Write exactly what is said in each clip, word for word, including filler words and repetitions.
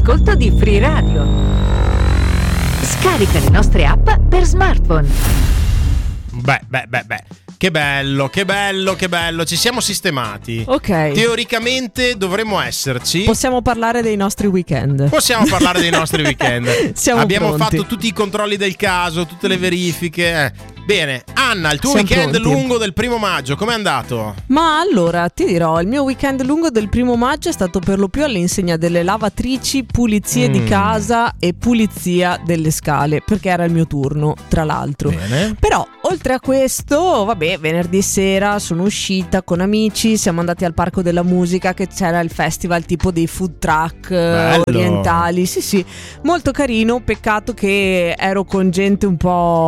d'ascolto di Free Radio. Scarica le nostre app per smartphone. Beh, beh, beh, beh. Che bello, che bello, che bello. Ci siamo sistemati. Ok. Teoricamente dovremmo esserci. Possiamo parlare dei nostri weekend. Possiamo parlare dei nostri weekend. Siamo Abbiamo pronti. fatto tutti i controlli del caso, tutte le verifiche. Eh. Bene, Anna, il tuo Siamo weekend pronti. lungo del primo maggio, com'è andato? Ma allora, ti dirò, il mio weekend lungo del primo maggio è stato per lo più all'insegna delle lavatrici, pulizie Mm. di casa e pulizia delle scale, perché era il mio turno, tra l'altro. Bene. Però, oltre a questo, vabbè, venerdì sera sono uscita con amici, siamo andati al Parco della Musica, che c'era il festival tipo dei food truck eh, Bello. orientali. Sì, sì, molto carino, peccato che ero con gente un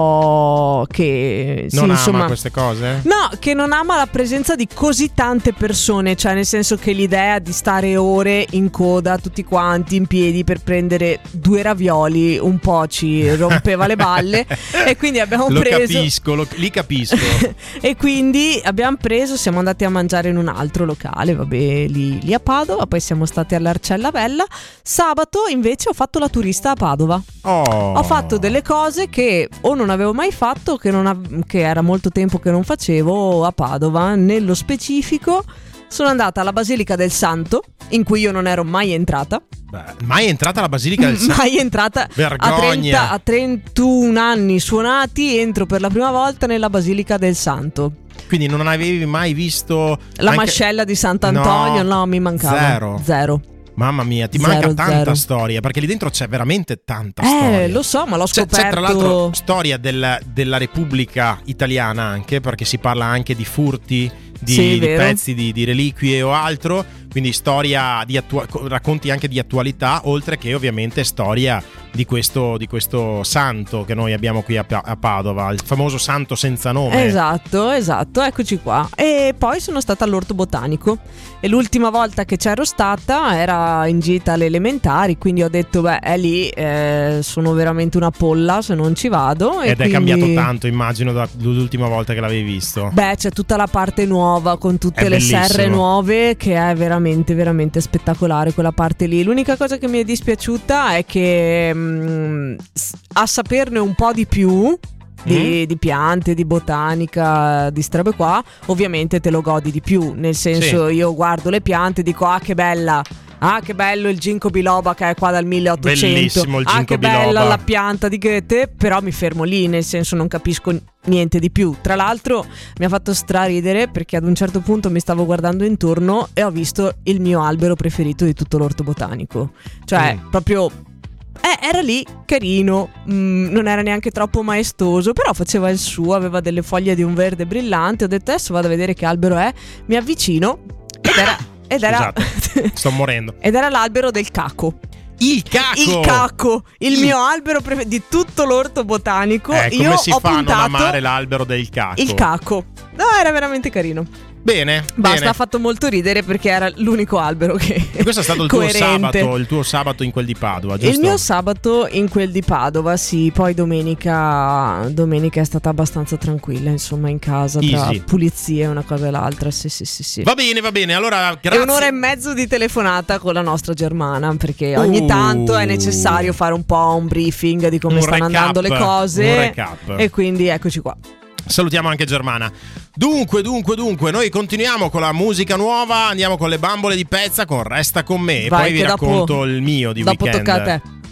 po' che... sì, Non ama insomma, queste cose? no, che non ama la presenza di così tante persone, cioè nel senso che l'idea di stare ore in coda tutti quanti in piedi per prendere due ravioli un po' ci rompeva le balle e quindi abbiamo Lo preso capisco, lo, li capisco. e quindi abbiamo preso, siamo andati a mangiare in un altro locale, vabbè, lì, lì a Padova, poi siamo stati all'Arcella Bella. Sabato invece ho fatto la turista a Padova. Oh. Ho fatto delle cose che o non avevo mai fatto, che, non av- che era molto tempo che non facevo a Padova. Nello specifico sono andata alla Basilica del Santo, in cui io non ero mai entrata. Beh, mai entrata alla Basilica del Santo? Mai entrata. Vergogna. A, trenta, a trentuno anni suonati entro per la prima volta nella Basilica del Santo. Quindi non avevi mai visto La anche... mascella di Sant'Antonio? No, No, mi mancava. zero. Zero. Mamma mia, ti Zero, manca tanta zero. storia, perché lì dentro c'è veramente tanta Eh, storia. lo so, ma l'ho C'è, scoperto. c'è tra l'altro storia del- della Repubblica Italiana anche, perché si parla anche di furti di, Sì, di vero. pezzi di, di reliquie o altro, quindi storia di attua- racconti anche di attualità, oltre che ovviamente storia di questo, di questo santo che noi abbiamo qui a, Pa- a Padova, il famoso santo senza nome. Esatto, esatto, eccoci qua. E poi sono stata all'Orto Botanico e l'ultima volta che c'ero stata era in gita alle elementari, quindi ho detto beh, è lì, eh, sono veramente una polla se non ci vado. E Ed è quindi... cambiato tanto, immagino, dall'ultima volta che l'avevi visto. Beh, c'è tutta la parte nuova con tutte È le bellissimo. serre nuove che è veramente, veramente spettacolare quella parte lì. L'unica cosa che mi è dispiaciuta è che mh, s- a saperne un po' di più di, Mm. di piante, di botanica, di ste robe qua, ovviamente te lo godi di più. Nel senso, Sì. io guardo le piante e dico ah che bella. Ah che bello il ginkgo biloba che è qua dal milleottocento. Bellissimo il Ah ginkgo che bella biloba. la pianta di Goethe. Però mi fermo lì, nel senso non capisco niente di più. Tra l'altro mi ha fatto straridere perché ad un certo punto mi stavo guardando intorno e ho visto il mio albero preferito di tutto l'orto botanico. Cioè Mm. proprio eh, era lì carino, mm, non era neanche troppo maestoso, però faceva il suo, aveva delle foglie di un verde brillante. Ho detto adesso vado a vedere che albero è. Mi avvicino ed era ed era Scusate, sto morendo. ed era l'albero del caco. Il caco! Il caco, il Il- mio albero preferito di tutto l'orto botanico. Eh, come Io si ho fa a non puntato amare l'albero del caco? il caco. No, era veramente carino. Bene, Basta, bene. ha fatto molto ridere perché era l'unico albero che E questo è stato il tuo coerente. sabato, il tuo sabato in quel di Padova, giusto? Il mio sabato in quel di Padova, sì. Poi domenica Domenica è stata abbastanza tranquilla, insomma, in casa, tra Easy. pulizie una cosa e l'altra. Sì, sì, sì, sì. Va bene, va bene. Allora, E grazie. un'ora e mezzo di telefonata con la nostra Germana, perché ogni Uh. tanto è necessario fare un po' un briefing di come Un stanno recap, andando le cose. un recap. E quindi eccoci qua. Salutiamo anche Germana. Dunque, dunque, dunque, noi continuiamo con la musica nuova, andiamo con le bambole di Pezza con Resta con me e Vai, poi vi che dopo- racconto il mio di Dopo weekend. tocca a te.